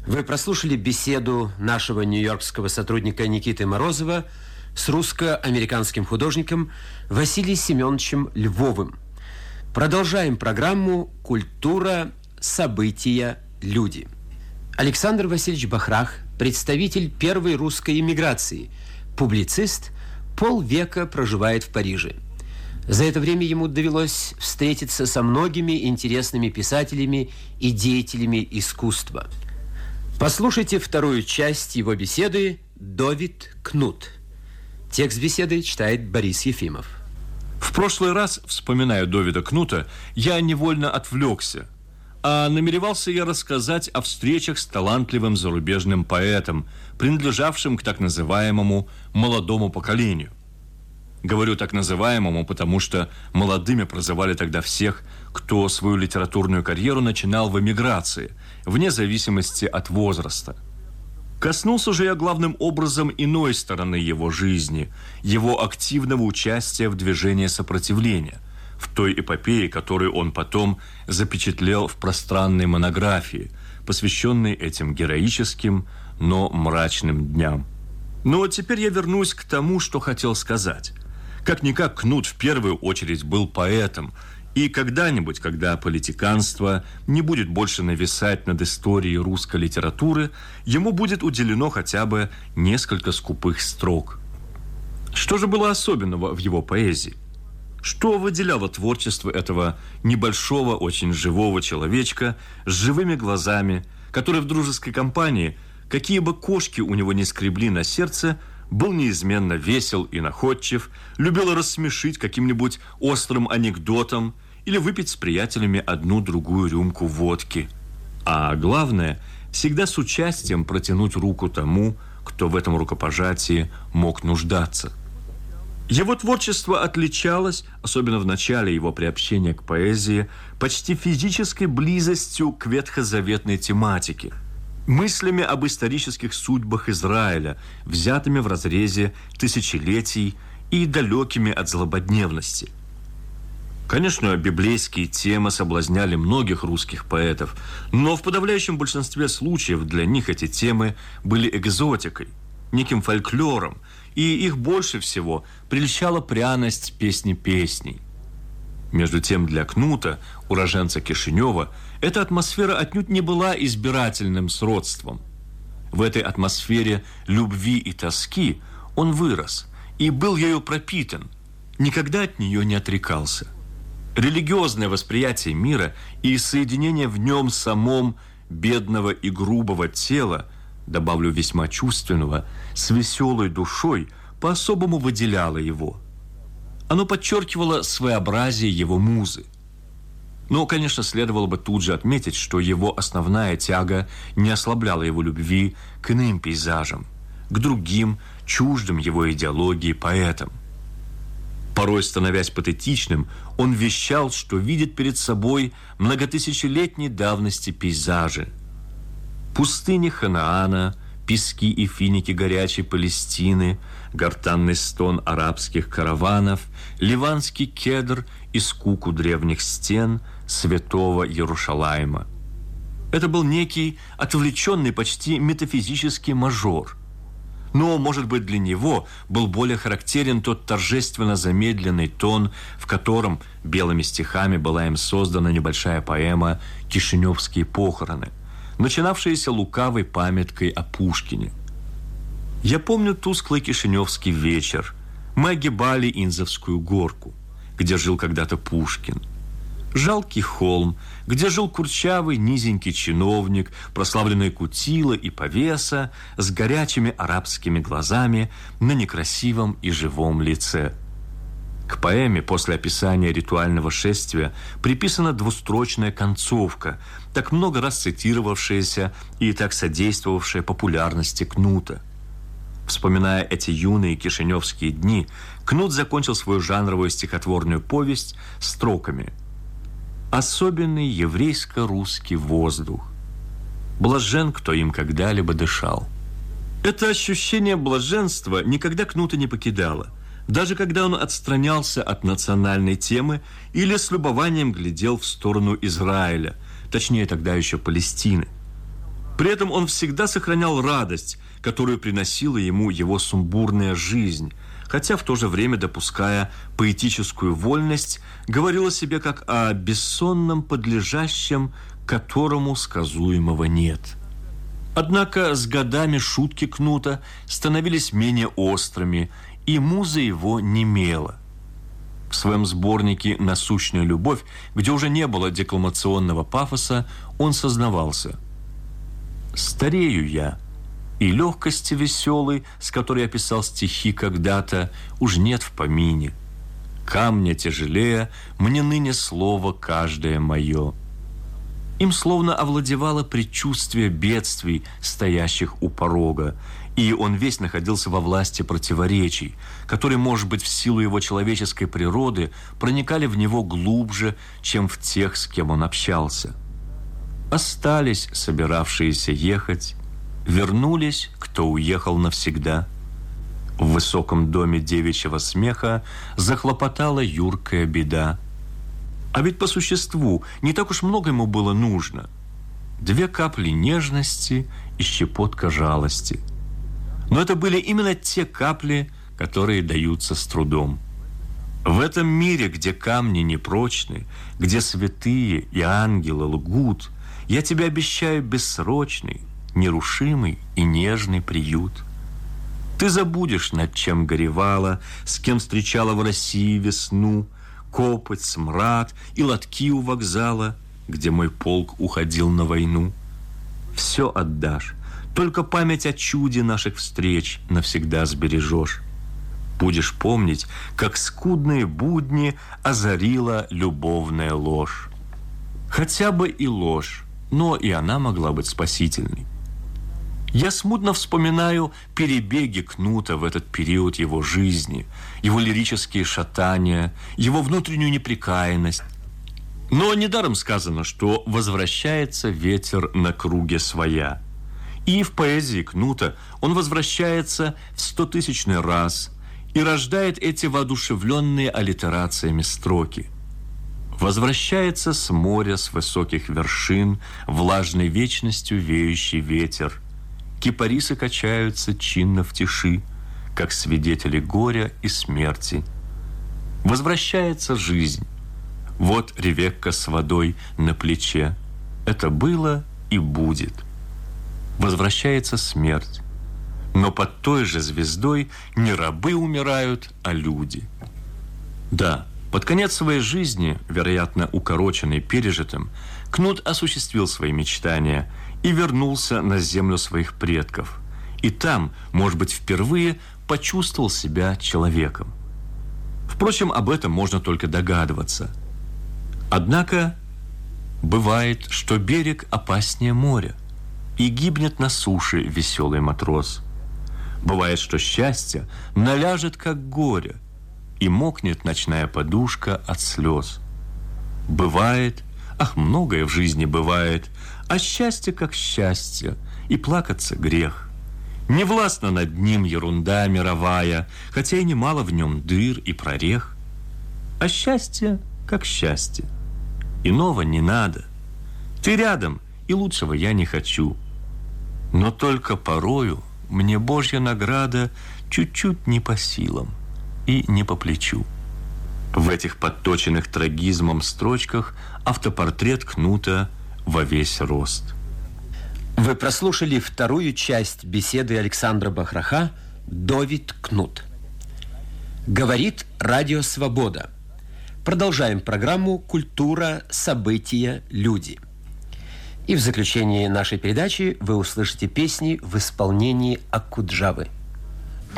Вы прослушали беседу нашего нью-йоркского сотрудника Никиты Морозова с русско-американским художником Василием Семеновичем Львовым. Продолжаем программу «Культура, события, люди». Александр Васильевич Бахрах, представитель первой русской эмиграции, публицист, полвека проживает в Париже. За это время ему довелось встретиться со многими интересными писателями и деятелями искусства. Послушайте вторую часть его беседы «Довид Кнут». Текст беседы читает Борис Ефимов. В прошлый раз, вспоминая Довида Кнута, я невольно отвлекся. А намеревался я рассказать о встречах с талантливым зарубежным поэтом, принадлежавшим к так называемому молодому поколению. Говорю так называемому, потому что молодыми прозывали тогда всех, кто свою литературную карьеру начинал в эмиграции, вне зависимости от возраста. Коснулся же я главным образом иной стороны его жизни, его активного участия в движении сопротивления, в той эпопее, которую он потом запечатлел в пространной монографии, посвященной этим героическим, но мрачным дням. Но теперь я вернусь к тому, что хотел сказать. Как-никак Кнут в первую очередь был поэтом, и когда-нибудь, когда политиканство не будет больше нависать над историей русской литературы, ему будет уделено хотя бы несколько скупых строк. Что же было особенного в его поэзии? Что выделяло творчество этого небольшого, очень живого человечка с живыми глазами, который в дружеской компании, какие бы кошки у него ни скребли на сердце, был неизменно весел и находчив, любил рассмешить каким-нибудь острым анекдотом или выпить с приятелями одну-другую рюмку водки. А главное, всегда с участием протянуть руку тому, кто в этом рукопожатии мог нуждаться. Его творчество отличалось, особенно в начале его приобщения к поэзии, почти физической близостью к ветхозаветной тематике, мыслями об исторических судьбах Израиля, взятыми в разрезе тысячелетий и далекими от злободневности. Конечно, библейские темы соблазняли многих русских поэтов, но в подавляющем большинстве случаев для них эти темы были экзотикой, неким фольклором, и их больше всего прельщала пряность песни песней. Между тем для Кнута, уроженца Кишинева, эта атмосфера отнюдь не была избирательным сродством. В этой атмосфере любви и тоски он вырос и был ею пропитан, никогда от нее не отрекался. Религиозное восприятие мира и соединение в нем самом бедного и грубого тела, добавлю весьма чувственного, с веселой душой, по-особому выделяло его. Оно подчеркивало своеобразие его музы. Но, конечно, следовало бы тут же отметить, что его основная тяга не ослабляла его любви к иным пейзажам, к другим, чуждым его идеологии поэтам. Порой, становясь патетичным, он вещал, что видит перед собой многотысячелетней давности пейзажи. Пустыни Ханаана, пески и финики горячей Палестины, гортанный стон арабских караванов, ливанский кедр и скуку древних стен святого Иерушалайма. Это был некий отвлеченный, почти метафизический мажор. Но, может быть, для него был более характерен тот торжественно замедленный тон, в котором белыми стихами была им создана небольшая поэма «Кишиневские похороны», начинавшаяся лукавой памяткой о Пушкине. Я помню тусклый кишиневский вечер. Мы огибали Инзовскую горку, где жил когда-то Пушкин. Жалкий холм, где жил курчавый низенький чиновник, прославленный кутила и повеса, с горячими арабскими глазами на некрасивом и живом лице. К поэме после описания ритуального шествия приписана двустрочная концовка, так много раз цитировавшаяся и так содействовавшая популярности Кнута. Вспоминая эти юные кишиневские дни, Кнут закончил свою жанровую стихотворную повесть строками: «Особенный еврейско-русский воздух. Блажен, кто им когда-либо дышал». Это ощущение блаженства никогда Кнута не покидало, даже когда он отстранялся от национальной темы или с любованием глядел в сторону Израиля, точнее тогда еще Палестины. При этом он всегда сохранял радость, которую приносила ему его сумбурная жизнь, хотя в то же время, допуская поэтическую вольность, говорил о себе как о бессонном подлежащем, которому сказуемого нет. Однако с годами шутки Кнута становились менее острыми, и муза его немела. В своем сборнике «Насущная любовь», где уже не было декламационного пафоса, он сознавался: «Старею я, и легкости веселой, с которой я писал стихи когда-то, уж нет в помине. Камня тяжелее мне ныне слово каждое мое». Им словно овладевало предчувствие бедствий, стоящих у порога, и он весь находился во власти противоречий, которые, может быть, в силу его человеческой природы, проникали в него глубже, чем в тех, с кем он общался. Остались собиравшиеся ехать, вернулись, кто уехал навсегда. В высоком доме девичьего смеха захлопотала юркая беда. А ведь по существу не так уж много ему было нужно. 2 капли нежности и щепотка жалости. Но это были именно те капли, которые даются с трудом. В этом мире, где камни непрочны, где святые и ангелы лгут, я тебе обещаю бессрочный, нерушимый и нежный приют. Ты забудешь, над чем горевала, с кем встречала в России весну, копоть, смрад и лотки у вокзала, где мой полк уходил на войну. Все отдашь, только память о чуде наших встреч навсегда сбережешь. Будешь помнить, как скудные будни озарила любовная ложь. Хотя бы и ложь, но и она могла быть спасительной. Я смутно вспоминаю перебеги Кнута в этот период его жизни, его лирические шатания, его внутреннюю непрекаянность. Но недаром сказано, что возвращается ветер на круге своя. И в поэзии Кнута он возвращается в 100-тысячный раз и рождает эти воодушевленные аллитерациями строки. Возвращается с моря, с высоких вершин, влажной вечностью веющий ветер. Кипарисы качаются чинно в тиши, как свидетели горя и смерти. Возвращается жизнь. Вот Ревекка с водой на плече. Это было и будет. Возвращается смерть. Но под той же звездой не рабы умирают, а люди. Да, под конец своей жизни, вероятно, укороченный пережитым, Кнут осуществил свои мечтания и вернулся на землю своих предков. И там, может быть, впервые почувствовал себя человеком. Впрочем, об этом можно только догадываться. Однако бывает, что берег опаснее моря, и гибнет на суше веселый матрос. Бывает, что счастье наляжет, как горе, и мокнет ночная подушка от слез. Бывает, ах, многое в жизни бывает, а счастье как счастье, и плакаться грех. Не властна над ним ерунда мировая, хотя и немало в нем дыр и прорех. А счастье как счастье, иного не надо. Ты рядом, и лучшего я не хочу. Но только порою мне Божья награда чуть-чуть не по силам и не по плечу. В этих подточенных трагизмом строчках автопортрет Кнута во весь рост. Вы прослушали вторую часть беседы Александра Бахраха «Довид Кнут». Говорит Радио Свобода. Продолжаем программу «Культура, события, люди». И в заключении нашей передачи вы услышите песни в исполнении Акуджавы.